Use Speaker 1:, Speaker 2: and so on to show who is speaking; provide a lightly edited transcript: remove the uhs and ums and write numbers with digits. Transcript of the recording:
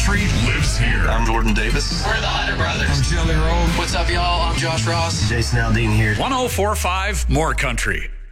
Speaker 1: country lives here.
Speaker 2: I'm Jordan Davis.
Speaker 3: We're the Hunter Brothers.
Speaker 1: I'm Jelly Roll.
Speaker 3: What's up, y'all? I'm Josh Ross.
Speaker 2: Jason Aldean here.
Speaker 1: 1045 More Country.